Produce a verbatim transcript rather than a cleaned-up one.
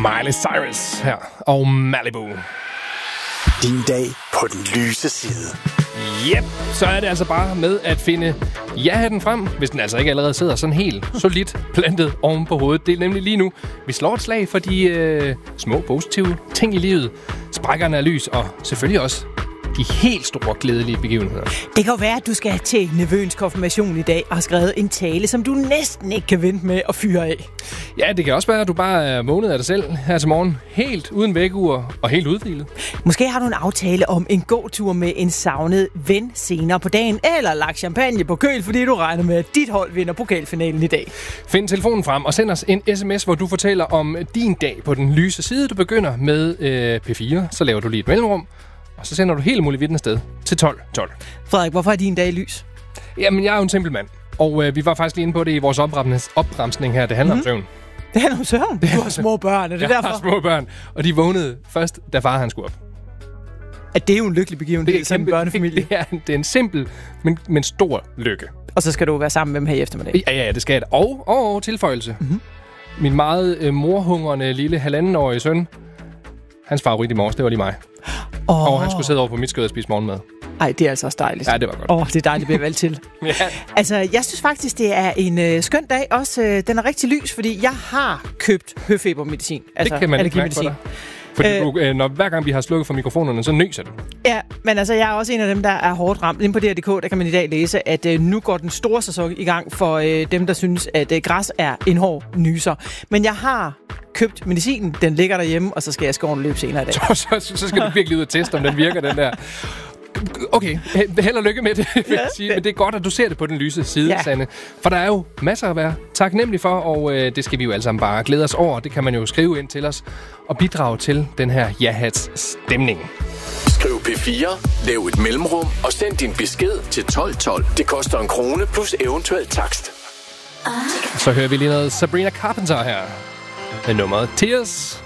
Miley Cyrus her og Malibu. Din dag på den lyse side. Yep, så er det altså bare med at finde ja-hatten frem, hvis den altså ikke allerede sidder sådan helt solidt plantet oven på hovedet. Det er nemlig lige nu, vi slår et slag for de øh, små positive ting i livet, sprækkerne af lys og selvfølgelig også de helt store glædelige begivenheder. Det kan jo være, at du skal til nevøens konfirmation i dag og har skrevet en tale, som du næsten ikke kan vente med at fyre af. Ja, det kan også være, at du bare er vågnet af dig selv her til morgen, helt uden vækkeur og helt udhvilet. Måske har du en aftale om en gåtur med en savnet ven senere på dagen, eller lagt champagne på køl, fordi du regner med, at dit hold vinder pokalfinalen i dag. Find telefonen frem og send os en sms, hvor du fortæller om din dag på den lyse side. Du begynder med øh, P fire, så laver du lige et mellemrum, og så sender du hele muligheden afsted til tolv tolv. Frederik, hvorfor er din dag lys? Jamen, jeg er jo en simpel mand. Og øh, vi var faktisk lige inde på det i vores opbremsning her. Det handler mm. om søvn. Det handler om søvn? Du har små børn, er det jeg derfor? Jeg har små børn, og de vågnede først, da far han skulle op. At det er jo en lykkelig begivenhed i sådan en børnefamilie. Det er, det er en simpel, men, men stor lykke. Og så skal du være sammen med dem her i eftermiddag. Ja, ja, det skal jeg. Og, og, og tilføjelse. Mm-hmm. Min meget øh, morhungrende lille halvandenårige søn, hans favorit i morges, det var lige mig. Oh. Og han skulle sidde over på mit skød og spise morgenmad. Ej, det er altså også dejligt. Ja, det var godt. Åh, oh, det er dejligt at blive valgt til. Ja. Altså, jeg synes faktisk, det er en øh, skøn dag. Også, øh, den er rigtig lys, fordi jeg har købt høfebermedicin. Altså, det kan man ikke mærke på dig. Fordi øh, du, øh, når, hver gang vi har slukket for mikrofonerne, så nøser du. Ja, men altså, jeg er også en af dem, der er hårdt ramt. Inde på D R punktum d k, der kan man i dag læse, at øh, nu går den store sæson i gang for øh, dem, der synes, at øh, græs er en hård nyser. Men jeg har købt medicinen, den ligger derhjemme, og så skal jeg skåren løb senere i dag. Så, så, så skal du virkelig ud og teste, om den virker, den der. Okay, held og lykke med det, vil jeg sige. Men det er godt, at du ser det på den lyse side, ja. Sanne. For der er jo masser at være taknemmelig for, og øh, det skal vi jo alle sammen bare glæde os over. Det kan man jo skrive ind til os og bidrage til den her ja-hats stemning. Skriv P fire, lav et mellemrum og send din besked til tolv tolv. Det koster en krone plus eventuel takst. Så hører vi lige noget Sabrina Carpenter her med nummeret Tears.